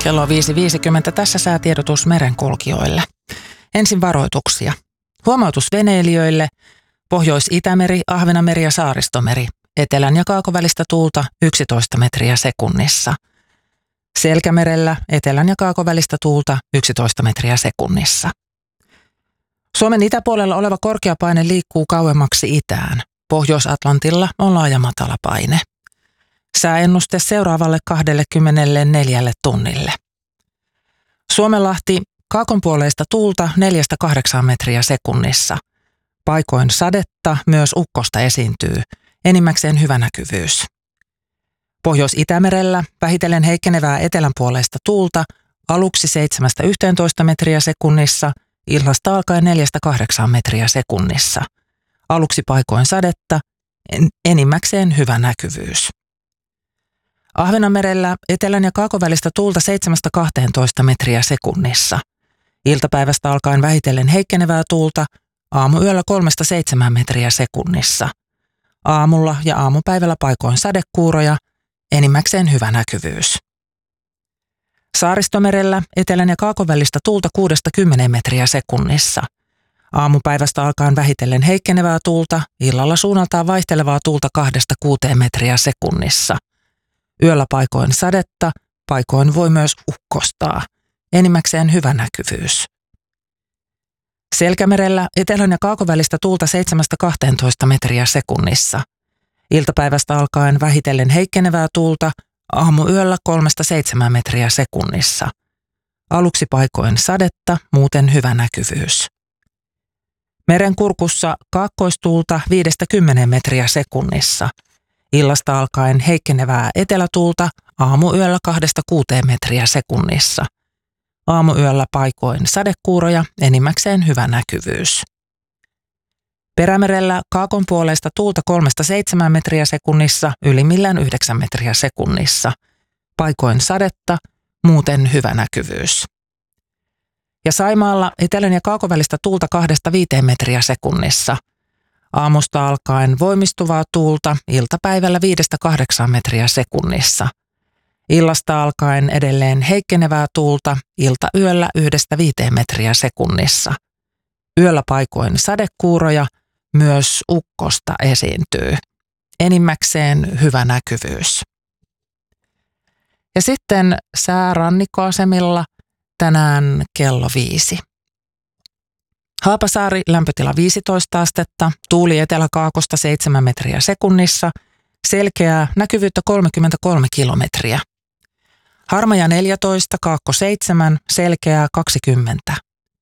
Kello on 5.50. Tässä säätiedotus merenkulkijoille. Ensin varoituksia. Huomautus veneilijöille. Pohjois-Itämeri, Ahvenanmeri ja Saaristomeri. Etelän ja kaakovälistä tuulta 11 metriä sekunnissa. Selkämerellä etelän ja kaakovälistä tuulta 11 metriä sekunnissa. Suomen itäpuolella oleva korkeapaine liikkuu kauemmaksi itään. Pohjois-Atlantilla on laaja matalapaine. Sääennuste seuraavalle 24 tunnille. Suomenlahti, kaakonpuoleista tuulta 4-8 metriä sekunnissa. Paikoin sadetta, myös ukkosta esiintyy. Enimmäkseen hyvä näkyvyys. Pohjois-Itämerellä vähitellen heikkenevää etelänpuoleista tuulta aluksi 7-11 metriä sekunnissa, illasta alkaen 4-8 metriä sekunnissa. Aluksi paikoin sadetta, enimmäkseen hyvä näkyvyys. Ahvenanmerellä etelän ja kaakovälistä tuulta 7-12 metriä sekunnissa. Iltapäivästä alkaen vähitellen heikkenevää tuulta, aamuyöllä 3-7 metriä sekunnissa. Aamulla ja aamupäivällä paikoin sadekuuroja, enimmäkseen hyvä näkyvyys. Saaristomerellä etelän ja kaakovälistä tuulta 6-10 metriä sekunnissa. Aamupäivästä alkaen vähitellen heikkenevää tuulta, illalla suunnaltaan vaihtelevaa tuulta 2-6 metriä sekunnissa. Yöllä paikoin sadetta, paikoin voi myös ukkostaa. Enimmäkseen hyvä näkyvyys. Selkämerellä etelän ja kaakovälistä tuulta 7-12 metriä sekunnissa. Iltapäivästä alkaen vähitellen heikkenevää tuulta, aamuyöllä 3-7 metriä sekunnissa. Aluksi paikoin sadetta, muuten hyvä näkyvyys. Merenkurkussa kaakkoistuulta 5-10 metriä sekunnissa. Illasta alkaen heikkenevää etelätuulta, aamuyöllä 2-6 metriä sekunnissa. Aamuyöllä paikoin sadekuuroja, enimmäkseen hyvä näkyvyys. Perämerellä kaakonpuoleista tuulta 3-7 metriä sekunnissa, ylimmillään 9 metriä sekunnissa. Paikoin sadetta, muuten hyvä näkyvyys. Ja Saimaalla etelän ja kaakovälistä tuulta 2-5 metriä sekunnissa. Aamusta alkaen voimistuvaa tuulta, iltapäivällä 5-8 metriä sekunnissa. Illasta alkaen edelleen heikkenevää tuulta, iltayöllä 1-5 metriä sekunnissa. Yöllä paikoin sadekuuroja, myös ukkosta esiintyy. Enimmäkseen hyvä näkyvyys. Ja sitten sää rannikkoasemilla tänään kello 5. Haapasaari lämpötila 15 astetta, tuuli eteläkaakosta 7 metriä sekunnissa, selkeää näkyvyyttä 33 kilometriä. Harmaja 14, kaakko 7, selkeää 20.